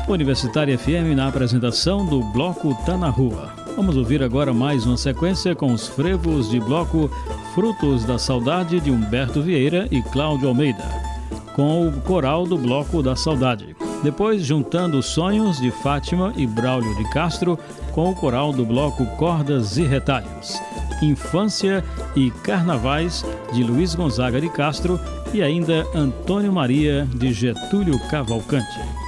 Universitária FM na apresentação do Bloco Tá na Rua. Vamos ouvir agora mais uma sequência com os frevos de bloco Frutos da Saudade de Humberto Vieira e Cláudio Almeida, com o coral do Bloco da Saudade. Depois, juntando Sonhos de Fátima e Braulio de Castro com o coral do bloco Cordas e Retalhos. Infância e Carnavais de Luiz Gonzaga de Castro e ainda Antônio Maria de Getúlio Cavalcante.